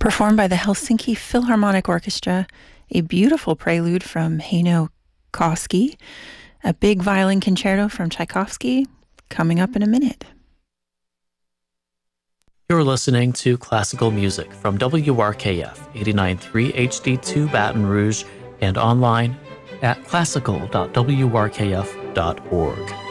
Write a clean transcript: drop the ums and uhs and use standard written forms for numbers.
performed by the Helsinki Philharmonic Orchestra, a beautiful prelude from Heino Koski, a big violin concerto from Tchaikovsky, coming up in a minute. You're listening to classical music from WRKF 89.3 HD2 Baton Rouge and online at classical.wrkf.org.